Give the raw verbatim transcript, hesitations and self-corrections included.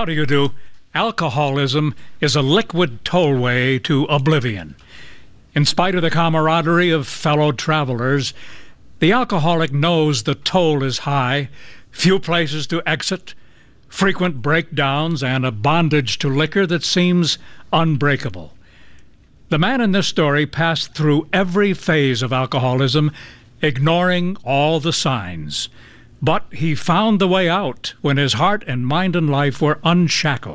How do you do? Alcoholism is a liquid tollway to oblivion. In spite of the camaraderie of fellow travelers, the alcoholic knows the toll is high, few places to exit, frequent breakdowns, and a bondage to liquor that seems unbreakable. The man in this story passed through every phase of alcoholism, ignoring all the signs. But he found the way out when his heart and mind and life were unshackled.